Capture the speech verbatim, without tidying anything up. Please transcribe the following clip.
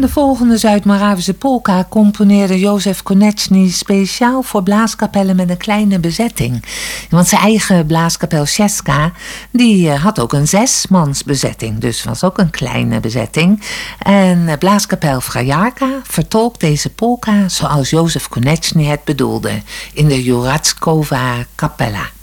De volgende Zuid-Moravische polka componeerde Jozef Konecny speciaal voor blaaskapellen met een kleine bezetting. Want zijn eigen blaaskapel Czeska, die had ook een zesmansbezetting, dus was ook een kleine bezetting. En blaaskapel Frajarka vertolkt deze polka zoals Jozef Konecny het bedoelde, in de Jurackova Kapella.